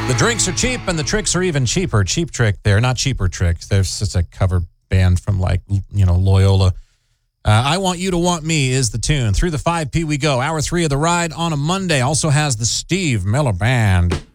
The drinks are cheap and the tricks are even cheaper. Cheap Trick there, not Cheaper Trick. There's just a cover band from Loyola. I Want You to Want Me is the tune. Through the 5P we go. Hour 3 of the ride on a Monday also has the Steve Miller Band.